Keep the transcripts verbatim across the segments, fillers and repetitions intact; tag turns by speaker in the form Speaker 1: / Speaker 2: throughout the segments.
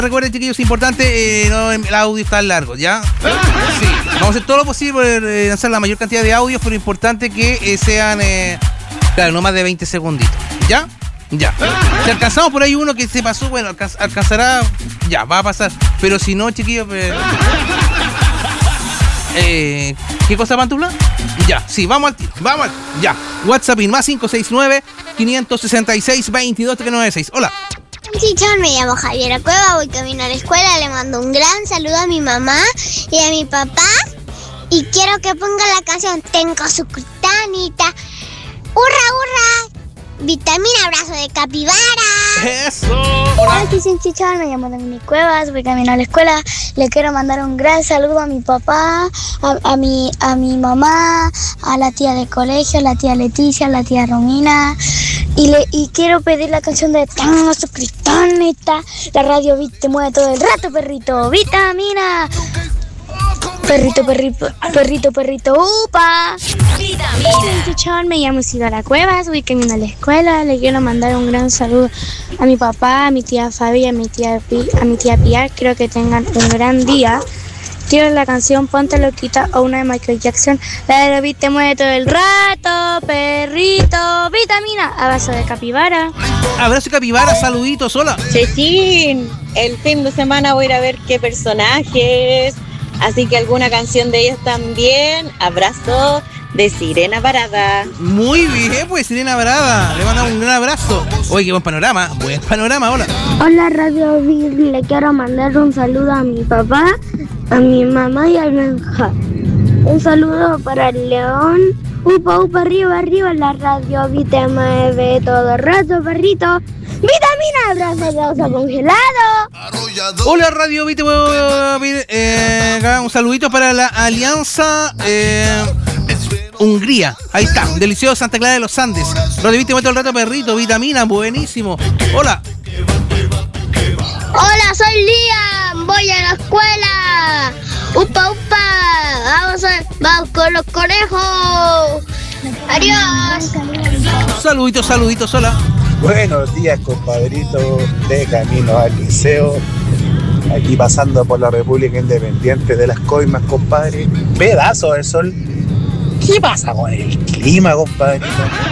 Speaker 1: Recuerden, chiquillos, es importante, eh, no, el audio está largo, ¿ya? Sí, vamos a hacer todo lo posible por eh, lanzar la mayor cantidad de audios, pero importante que eh, sean, eh, claro, no más de veinte segunditos, ¿ya? Ya. Si alcanzamos por ahí uno que se pasó, bueno, alcanz- alcanzará, ya, va a pasar. Pero si no, chiquillos, eh, eh, ¿qué cosa, Pantufla? Ya, sí, vamos al tiro, vamos al ya. WhatsApp in más cinco seis nueve, cinco seis seis, veintidós treinta y nueve seis. Hola.
Speaker 2: Chichón, me llamo Javiera Cueva, voy camino a la escuela, le mando un gran saludo a mi mamá y a mi papá y quiero que ponga la canción Tengo su criptonita. ¡Hurra, hurra! Vitamina, abrazo de capibara.
Speaker 1: Eso.
Speaker 3: Hola, Chichón, Chichón, me llamo Dominic Cuevas, voy camino a la escuela, le quiero mandar un gran saludo a mi papá, a, a, mi, a mi mamá, a la tía de colegio, a la tía Leticia, a la tía Romina. Y, le, y quiero pedir la canción de Tengo su criptonita. La radio Beat te mueve todo el rato, perrito. Vitamina. Perrito, perrito, perrito, perrito, upa.
Speaker 4: Vitamina.
Speaker 3: Chichón, me llamo Isidora Cuevas, voy camino a la escuela. Le quiero mandar un gran saludo a mi papá, a mi tía Fabi, a mi tía, Pi, a mi tía Piar. Creo que tengan un gran día. Quiero la canción Ponte Loquita o una de Michael Jackson. La de Beat te mueve todo el rato, perrito. Vitamina, abrazo de capibara.
Speaker 1: Abrazo de capibara, saluditos, hola.
Speaker 5: Chechín, el fin de semana voy a ir a ver qué personajes, así que alguna canción de ellos también. Abrazo de Sirena Parada.
Speaker 1: Muy bien, pues Sirena Parada. Le mandamos un gran abrazo. Oye, qué buen panorama, buen panorama, hola.
Speaker 3: Hola Radio Beat, le quiero mandar un saludo a mi papá, a mi mamá y al Benja. Un saludo para el León. Upa, upa, arriba, arriba, la radio Beat te mueve todo el rato, perrito. Vitamina, abrazo de oso congelado.
Speaker 1: Hola Radio Beat, eh, acá un saludito para la Alianza eh, Hungría. Ahí está, delicioso Santa Clara de los Andes. Radio Beat te mueve todo el rato, perrito. Vitamina, buenísimo. Hola.
Speaker 2: Hola, soy Liam, voy a la escuela. Upa, upa, vamos, a, vamos con los conejos. Adiós.
Speaker 1: Saluditos, saluditos, hola.
Speaker 6: Buenos días, compadrito, de camino al liceo. Aquí pasando por la República Independiente de las Coimas, compadre. Pedazo de sol. ¿Qué pasa con el clima, compadrito?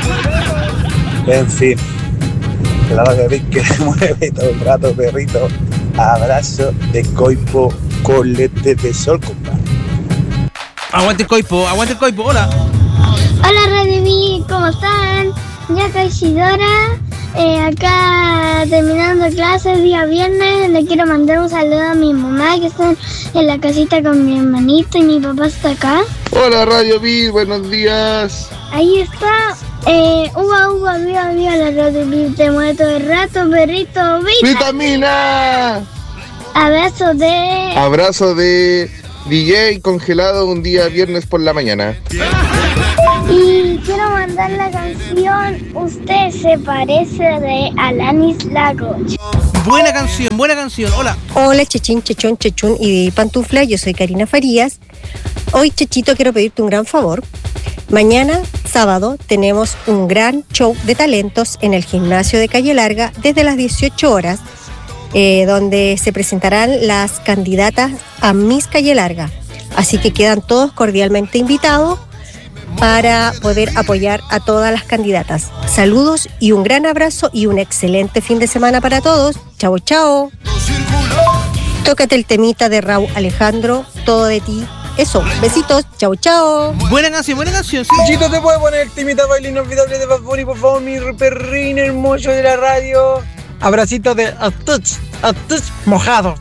Speaker 6: En fin. La vaca que le mueve todo el rato, perrito. Abrazo de coipo con lentes de sol, compadre.
Speaker 1: Aguante el coipo, aguante el coipo, hola.
Speaker 3: Hola Radio Beat, ¿cómo están? Ya acá Isidora, eh, acá terminando clases, día viernes. Le quiero mandar un saludo a mi mamá que está en la casita con mi hermanito y mi papá está acá.
Speaker 7: Hola Radio Beat, buenos días.
Speaker 3: Ahí está. Eh, uva, uva, viva, viva la Radio Beat, te mueve todo el rato, perrito.
Speaker 7: ¡Vitamina!
Speaker 3: Abrazo de...
Speaker 7: Abrazo de D J congelado un día viernes por la mañana.
Speaker 3: Y quiero mandar la canción Usted se parece de Alanis Lagos.
Speaker 1: Buena canción, buena canción, hola.
Speaker 8: Hola Chechín, Chechón, Chechún y Pantufla, yo soy Karina Farías. Hoy, Chechito, quiero pedirte un gran favor. Mañana, sábado, tenemos un gran show de talentos en el gimnasio de Calle Larga desde las dieciocho horas, eh, donde se presentarán las candidatas a Miss Calle Larga. Así que quedan todos cordialmente invitados para poder apoyar a todas las candidatas. Saludos y un gran abrazo y un excelente fin de semana para todos. Chao, chao. Tócate el temita de Raúl Alejandro, Todo de ti. Eso, besitos, chao, chao.
Speaker 1: Buena canción, buena canción, sí.
Speaker 9: Chito, ¿te puede poner el temita baile inolvidable de Bad Bunny, por favor, mi perrín hermoso de la radio? Abracito de a touch, a touch mojado.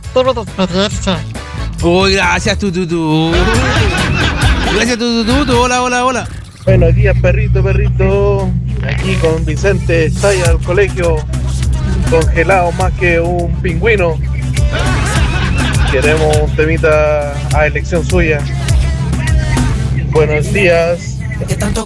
Speaker 1: Uy, gracias, tu, tu, tu. Gracias, tu, tu, tu, tu. Hola, hola, hola.
Speaker 10: Buenos días, perrito, perrito. Aquí con Vicente, está ahí al colegio, congelado más que un pingüino. Queremos un temita a elección suya. Buenos días.